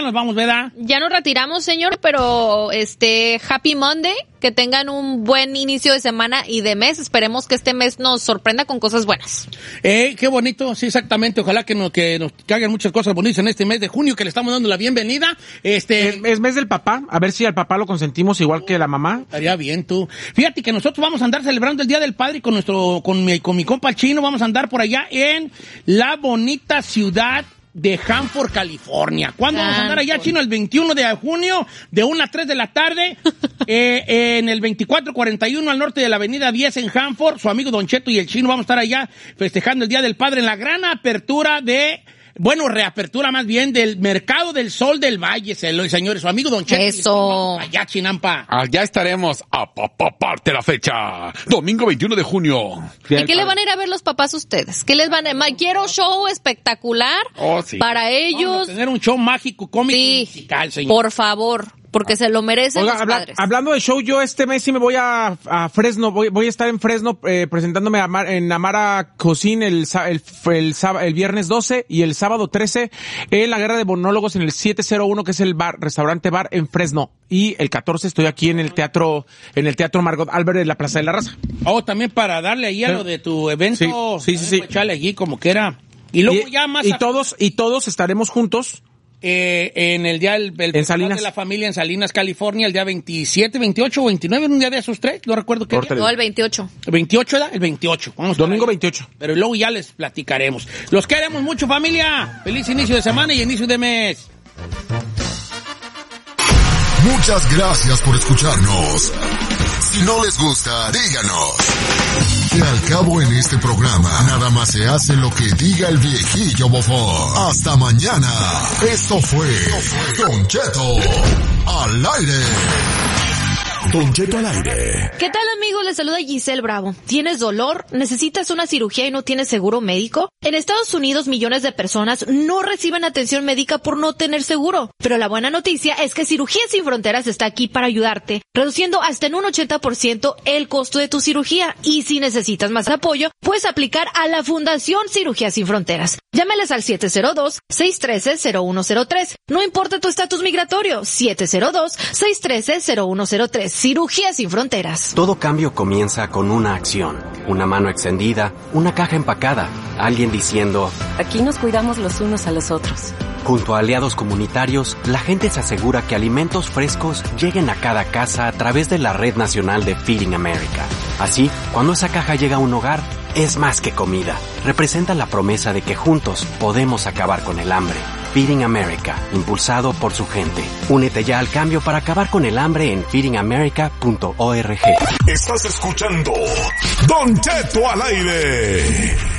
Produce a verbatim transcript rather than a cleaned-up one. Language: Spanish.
nos vamos, ¿verdad? Ya nos retiramos, señor, pero este Happy Monday, que tengan un buen inicio de semana y de mes. Esperemos que este mes nos sorprenda con cosas buenas. Eh, qué bonito, sí, exactamente. Ojalá que nos, que nos caigan muchas cosas bonitas en este mes de junio, que le estamos dando la bienvenida. Este, es, es mes del papá, a ver si al papá lo consentimos igual que la mamá. Estaría bien, tú. Fíjate que nosotros vamos a andar celebrando el Día del Padre con nuestro, con mi, con mi compa el Chino. Vamos a andar por allá en la bonita ciudad de Hanford, California. ¿Cuándo vamos a andar allá, Chino? El veintiuno de junio, de una a tres de la tarde, eh, en el veinticuatro cuarenta y uno al norte de la avenida diez en Hanford. Su amigo Don Cheto y el Chino vamos a estar allá festejando el Día del Padre en la gran apertura de... Bueno, reapertura más bien del Mercado del Sol del Valle, señores. Su amigo Don Cheto. Eso. Allá, Chinampa. Allá estaremos a parte la fecha. Domingo veintiuno de junio. ¿Y qué le van a ir a ver los papás ustedes? ¿Qué les van a... Quiero show espectacular oh, sí. para ellos. Vamos a tener un show mágico, cómico sí, y musical, señor. Por favor. Porque se lo merecen. Oiga, los habla, padres. Hablando de show, yo este mes sí me voy a, a Fresno, voy, voy a estar en Fresno eh, presentándome a Mar, en Amara Cocine el, el, el, el, el viernes doce y el sábado trece en la Guerra de Monólogos en el siete cero uno, que es el bar, restaurante bar en Fresno. Y el catorce estoy aquí en el teatro, en el teatro Margot Albert de la Plaza de la Raza. Oh, también para darle ahí a sí. lo de tu evento. Sí, sí, sí. sí. Echarle allí como que era. Y luego y, ya más. Y a... todos, y todos estaremos juntos. Eh, en el día del, el en Salinas de la familia en Salinas, California, el día veintisiete, veintiocho o veintinueve, en un día de esos tres, no recuerdo qué día. No, el veintiocho. ¿El veintiocho era? El veintiocho. Vamos Domingo veintiocho. Pero luego ya les platicaremos. Los queremos mucho, familia. Feliz inicio de semana y inicio de mes. Muchas gracias por escucharnos. Si no les gusta, díganos. Que al cabo en este programa, nada más se hace lo que diga el viejillo bofón. Hasta mañana. Esto fue Don Cheto al aire. Don Cheto al aire. ¿Qué tal, amigos? Les saluda Giselle Bravo. ¿Tienes dolor? ¿Necesitas una cirugía y no tienes seguro médico? En Estados Unidos, millones de personas no reciben atención médica por no tener seguro. Pero la buena noticia es que Cirugía Sin Fronteras está aquí para ayudarte, reduciendo hasta en un ochenta por ciento el costo de tu cirugía. Y si necesitas más apoyo, puedes aplicar a la Fundación Cirugía Sin Fronteras. Llámales al siete cero dos, seis uno tres, cero uno cero tres. No importa tu estatus migratorio, siete cero dos, seis uno tres, cero uno cero tres. Cirugía Sin Fronteras. Todo cambio comienza con una acción. Una mano extendida, una caja empacada, alguien diciendo... Aquí nos cuidamos los unos a los otros. Junto a aliados comunitarios, la gente se asegura que alimentos frescos lleguen a cada casa a través de la Red Nacional de Feeding America. Así, cuando esa caja llega a un hogar, es más que comida. Representa la promesa de que juntos podemos acabar con el hambre. Feeding America, impulsado por su gente. Únete ya al cambio para acabar con el hambre en feeding america punto org. Estás escuchando Don Cheto al aire.